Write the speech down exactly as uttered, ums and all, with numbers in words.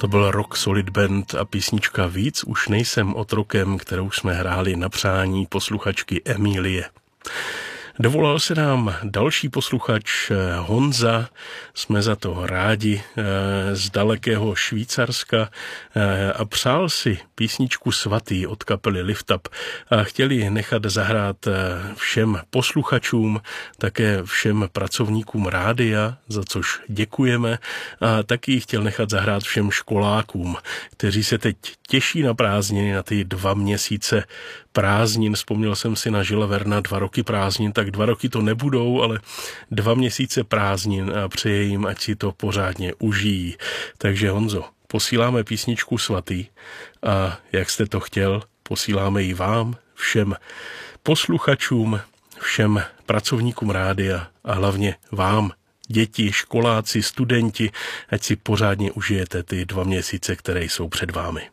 To byl Rock Solid Band a písnička Víc už nejsem otrokem, kterou jsme hráli na přání posluchačky Emílie. Dovolal se nám další posluchač Honza, jsme za to rádi, z dalekého Švýcarska a přál si písničku Svatý od kapely Lift Up a chtěli nechat zahrát všem posluchačům, také všem pracovníkům rádia, za což děkujeme, a taky chtěl nechat zahrát všem školákům, kteří se teď těší na prázdniny, na ty dva měsíce prázdnin. Vzpomněl jsem si na Žila Verna, dva roky prázdnin, tak dva roky to nebudou, ale dva měsíce prázdnin a přeje jim, ať si to pořádně užijí. Takže Honzo, posíláme písničku Svatý a jak jste to chtěl, posíláme ji vám, všem posluchačům, všem pracovníkům rádia a hlavně vám, děti, školáci, studenti, ať si pořádně užijete ty dva měsíce, které jsou před vámi.